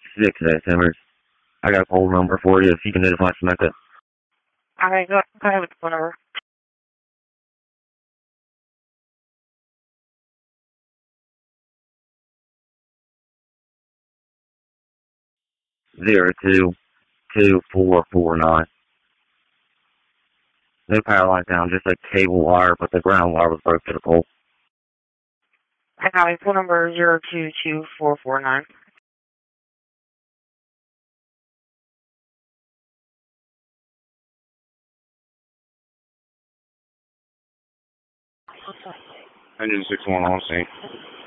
6 Timbers. I got a poll number for you if you can identify Samantha. Alright, go ahead with the phone number. 022449. No power line down, just a cable wire, but the ground wire was broke to the pole. I got my phone number 022449. Engine 61 on scene.